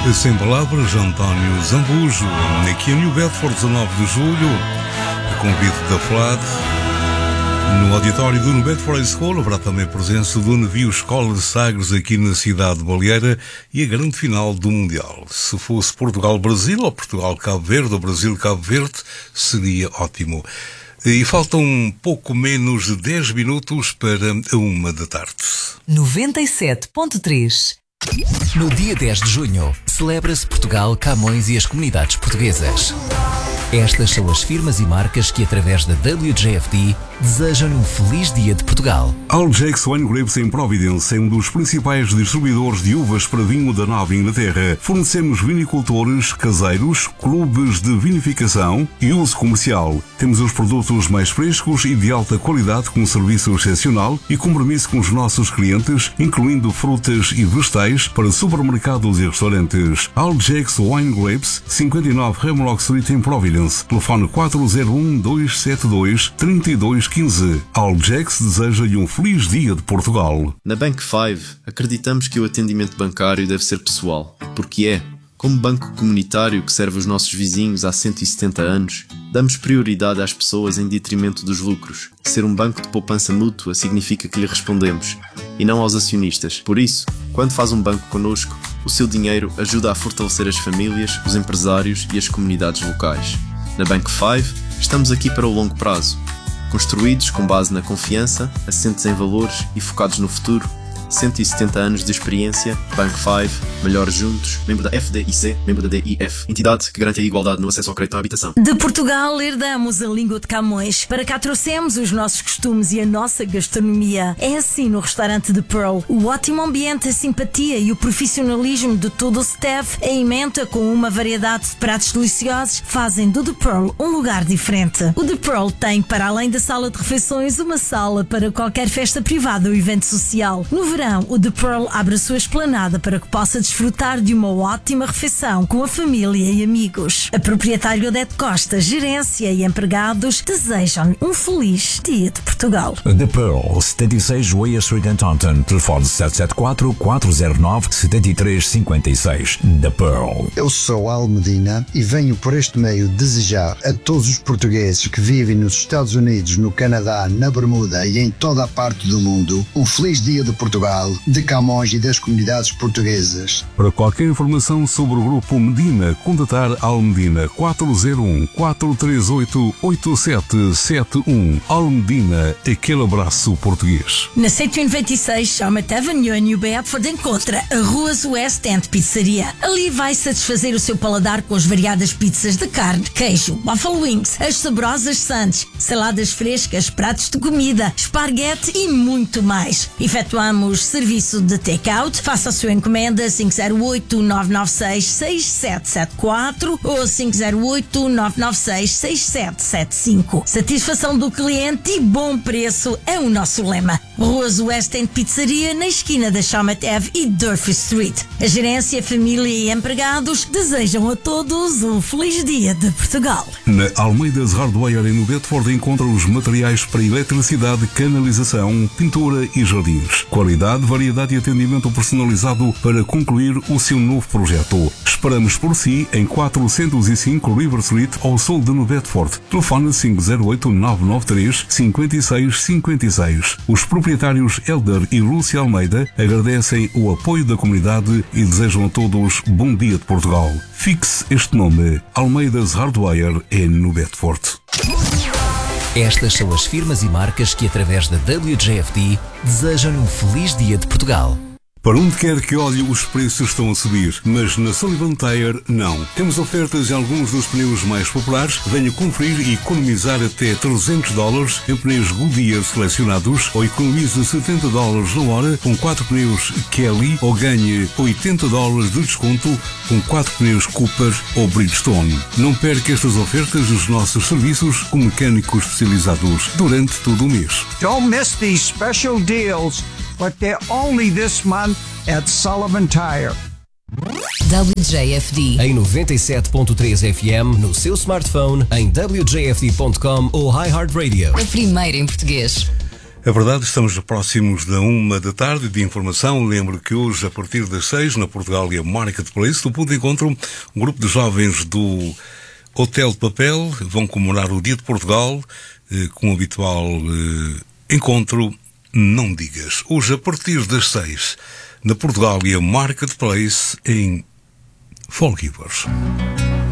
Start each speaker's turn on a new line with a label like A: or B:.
A: Sem palavras, António Zambujo, aqui em New Bedford, 19 de julho, a convite da FLAD. No auditório do New Bedford School haverá também a presença do navio Escola de Sagres aqui na cidade de Baleeira e a grande final do Mundial. Se fosse Portugal-Brasil ou Portugal-Cabo Verde ou Brasil-Cabo Verde, seria ótimo. E faltam um pouco menos de 10 minutos para a 1h.
B: 97.3. No dia 10 de junho, celebra-se Portugal, Camões e as comunidades portuguesas. Estas são as firmas e marcas que, através da WJFD, desejam um feliz dia de Portugal.
A: Algex Wine Grapes em Providence é um dos principais distribuidores de uvas para vinho da Nova Inglaterra. Fornecemos vinicultores, caseiros, clubes de vinificação e uso comercial. Temos os produtos mais frescos e de alta qualidade com um serviço excepcional e compromisso com os nossos clientes, incluindo frutas e vegetais para supermercados e restaurantes. Algex Wine Grapes, 59 Hemlock Street em Providence. Telefone 401-272-3215. Algex deseja-lhe um feliz dia de Portugal.
C: Na Bank 5, acreditamos que o atendimento bancário deve ser pessoal, porque é. Como banco comunitário que serve os nossos vizinhos há 170 anos, damos prioridade às pessoas em detrimento dos lucros. Ser um banco de poupança mútua significa que lhe respondemos, e não aos acionistas. Por isso, quando faz um banco connosco, o seu dinheiro ajuda a fortalecer as famílias, os empresários e as comunidades locais. Na Bank 5, estamos aqui para o longo prazo. Construídos com base na confiança, assentes em valores e focados no futuro, 170 anos de experiência, Bank 5, melhor juntos, membro da FDIC, membro da DIF, entidade que garante a igualdade no acesso ao crédito à habitação.
D: De Portugal herdamos a língua de Camões, para cá trouxemos os nossos costumes e a nossa gastronomia. É assim no restaurante The Pearl. O ótimo ambiente, a simpatia e o profissionalismo de todo o staff, a emenda com uma variedade de pratos deliciosos, fazem do The Pearl um lugar diferente. O The Pearl tem, para além da sala de refeições, uma sala para qualquer festa privada ou evento social. No verão, o The Pearl abre a sua esplanada para que possa desfrutar de uma ótima refeição com a família e amigos. A proprietária Odete Costa, gerência e empregados desejam um feliz dia de Portugal.
E: The Pearl, 76 Weir Street em Taunton. Telefone 774-409-7356. The Pearl.
F: Eu sou Al Medina e venho por este meio desejar a todos os portugueses que vivem nos Estados Unidos, no Canadá, na Bermuda e em toda a parte do mundo um feliz dia de Portugal, de Camões e das comunidades portuguesas.
A: Para qualquer informação sobre o Grupo Medina, contatar Al Medina 401-438-8771. Al Medina, aquele abraço português.
D: Na 126 Chalmette Avenue, em New Bedford, encontra a Ruas West End Pizzaria. Ali vai satisfazer o seu paladar com as variadas pizzas de carne, queijo, buffalo wings, as saborosas sandes, saladas frescas, pratos de comida, esparguete e muito mais. Efetuamos serviço de take-out. Faça a sua encomenda 508-996-6774 ou 508-996-6775. Satisfação do cliente e bom preço é o nosso lema. Ruas West End Pizzaria, na esquina da Chalmette Ave e Durfee Street. A gerência, família e empregados desejam a todos um feliz dia de Portugal.
A: Na Almeida's Hardware em New Bedford encontra os materiais para eletricidade, canalização, pintura e jardins. Qualidade, variedade e atendimento personalizado para concluir o seu novo projeto. Esperamos por si em 405 River Street, ao sul de New Bedford. Telefone 508-993-5656. Os proprietários Elder e Lúcia Almeida agradecem o apoio da comunidade e desejam a todos bom dia de Portugal. Fixe este nome, Almeida's Hardware em New Bedford.
B: Estas são as firmas e marcas que, através da WJFD, desejam um feliz dia de Portugal.
A: Para onde quer que olhe, os preços estão a subir, mas na Sullivan Tire não. Temos ofertas em alguns dos pneus mais populares. Venha conferir e economizar até $300 em pneus Goodyear selecionados, ou economize $70 na hora com 4 pneus Kelly, ou ganhe $80 de desconto com 4 pneus Cooper ou Bridgestone. Não perca estas ofertas dos nossos serviços com mecânicos especializados durante todo o mês.
G: Don't miss these special deals, but they're only this month at Sullivan Tire.
B: WJFD em 97.3 FM no seu smartphone, em wjfd.com ou iHeartRadio. A primeira em português.
A: É verdade, estamos próximos da 13h de informação. Lembro que hoje, a partir das 6, na Portugália Marketplace, do ponto de encontro, um grupo de jovens do Hotel de Papel vão comemorar o Dia de Portugal com o habitual encontro Não Digas. Hoje, a partir das 6, na Portugália Marketplace, em Fall Givers.